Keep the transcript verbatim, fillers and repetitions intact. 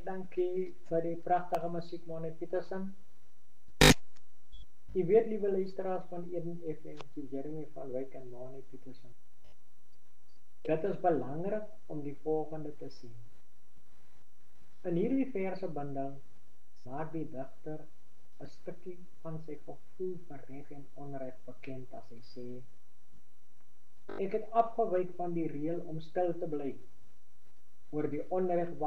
dankie vir die pragtige musiek, Moni Petersen. U weet, liewe luisteraars van Eden F M, to Jeremy van Wyk en Moni Petersen. Dit is belangrik om die volgende te sien. In hierdie verse bundel maak die digter 'n stukkie van sy gevoel vir reg en onreg bekend as hy sê: Ek het afgewyk van die reël om stil te bly oor die onreg